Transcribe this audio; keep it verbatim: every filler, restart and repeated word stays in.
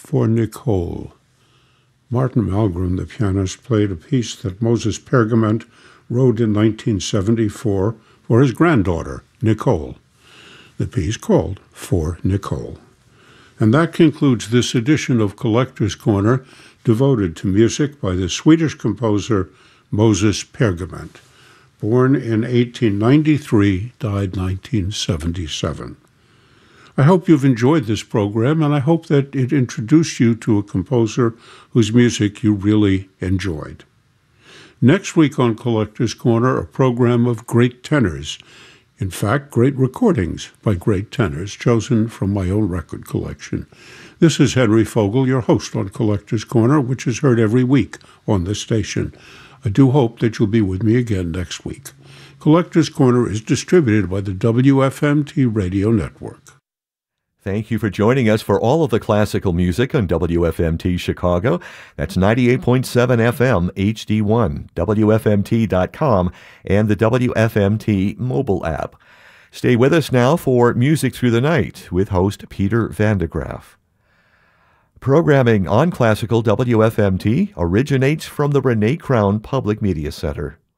for Nicole. Martin Malgren, the pianist, played a piece that Moses Pergament wrote in nineteen seventy-four for his granddaughter, Nicole. The piece called For Nicole. And that concludes this edition of Collector's Corner, devoted to music by the Swedish composer Moses Pergament. Born in eighteen ninety-three, died nineteen seventy-seven. I hope you've enjoyed this program, and I hope that it introduced you to a composer whose music you really enjoyed. Next week on Collector's Corner, a program of great tenors. In fact, great recordings by great tenors, chosen from my own record collection. This is Henry Fogel, your host on Collector's Corner, which is heard every week on this station. I do hope that you'll be with me again next week. Collector's Corner is distributed by the W F M T Radio Network. Thank you for joining us for all of the classical music on W F M T Chicago. That's ninety-eight point seven F M H D one, W F M T dot com, and the W F M T mobile app. Stay with us now for Music Through the Night with host Peter Van de Graaff. Programming on Classical W F M T originates from the Renee Crown Public Media Center.